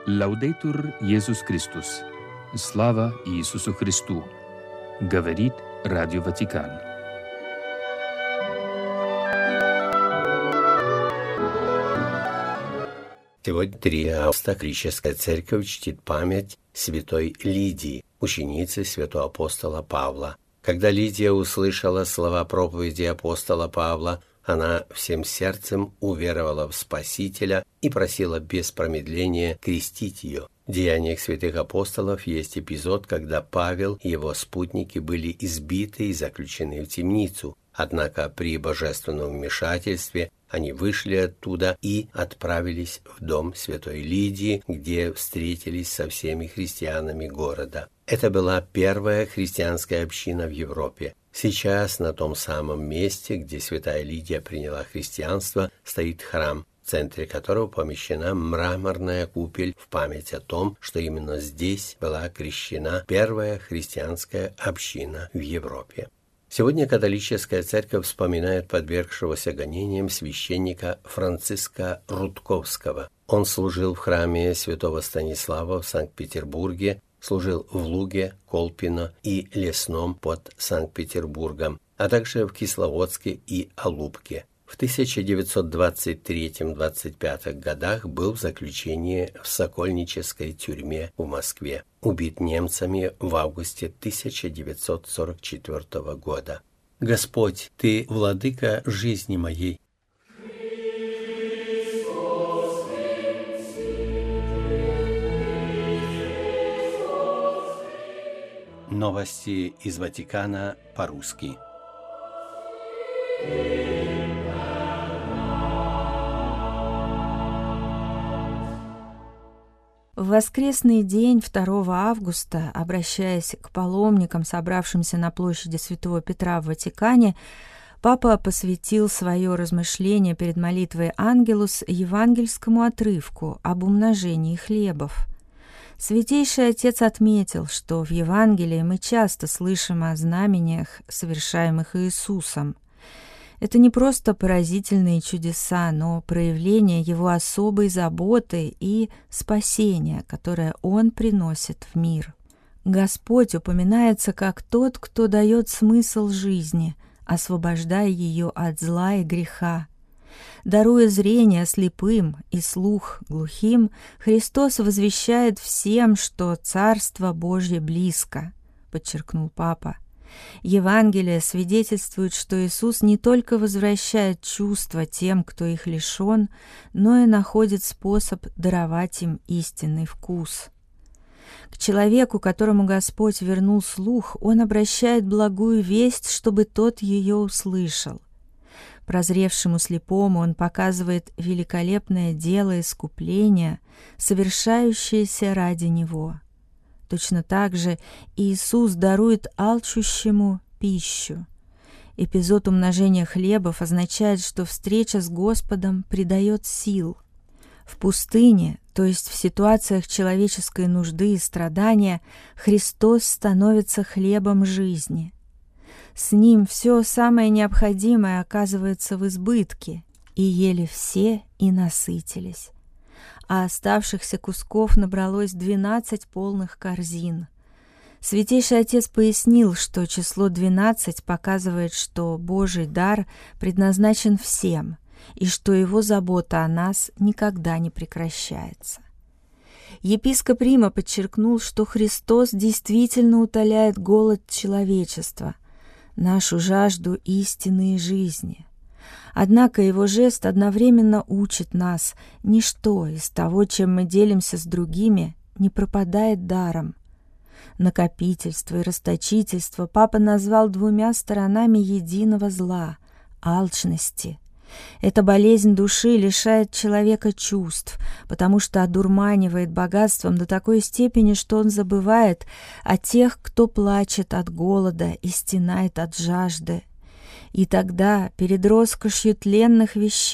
Лаудейтур Иисус Христос. Слава Иисусу Христу. Говорит Радио Ватикан. Сегодня 3 августа Католическая Церковь чтит память святой Лидии, ученицы святого апостола Павла. Когда Лидия услышала слова проповеди апостола Павла, она всем сердцем уверовала в Спасителя и просила без промедления крестить ее. В Деяниях святых апостолов есть эпизод, когда Павел и его спутники были избиты и заключены в темницу. Однако при божественном вмешательстве они вышли оттуда и отправились в дом святой Лидии, где встретились со всеми христианами города. Это была первая христианская община в Европе. Сейчас на том самом месте, где святая Лидия приняла христианство, стоит храм, в центре которого помещена мраморная купель в память о том, что именно здесь была крещена первая христианская община в Европе. Сегодня католическая церковь вспоминает подвергшегося гонениям священника Франциска Рудковского. Он служил в храме святого Станислава в Санкт-Петербурге, служил в Луге, Колпино и Лесном под Санкт-Петербургом, а также в Кисловодске и Алупке. В 1923-25 годах был в заключении в Сокольнической тюрьме в Москве. Убит немцами в августе 1944 года. Господь, Ты владыка жизни моей. Новости из Ватикана по-русски. В воскресный день 2 августа, обращаясь к паломникам, собравшимся на площади Святого Петра в Ватикане, Папа посвятил свое размышление перед молитвой Ангелус евангельскому отрывку об умножении хлебов. Святейший Отец отметил, что в Евангелии мы часто слышим о знамениях, совершаемых Иисусом. Это не просто поразительные чудеса, но проявление Его особой заботы и спасения, которое Он приносит в мир. Господь упоминается как тот, кто дает смысл жизни, освобождая ее от зла и греха. Даруя зрение слепым и слух глухим, Христос возвещает всем, что Царство Божье близко, подчеркнул Папа. Евангелие свидетельствует, что Иисус не только возвращает чувства тем, кто их лишен, но и находит способ даровать им истинный вкус. К человеку, которому Господь вернул слух, Он обращает благую весть, чтобы тот ее услышал. Прозревшему слепому Он показывает великолепное дело искупления, совершающееся ради него. Точно так же Иисус дарует алчущему пищу. Эпизод умножения хлебов означает, что встреча с Господом придает сил. В пустыне, то есть в ситуациях человеческой нужды и страдания, Христос становится хлебом жизни. С Ним все самое необходимое оказывается в избытке, и ели все и насытились. А оставшихся кусков набралось 12 полных корзин. Святейший Отец пояснил, что число 12 показывает, что Божий дар предназначен всем, и что Его забота о нас никогда не прекращается. Епископ Рима подчеркнул, что Христос действительно утоляет голод человечества, нашу жажду истины и жизни. Однако Его жест одновременно учит нас: ничто из того, чем мы делимся с другими, не пропадает даром. Накопительство и расточительство Папа назвал 2 сторонами единого зла – алчности. Эта болезнь души лишает человека чувств, потому что одурманивает богатством до такой степени, что он забывает о тех, кто плачет от голода и стенает от жажды. И тогда перед роскошью тленных вещей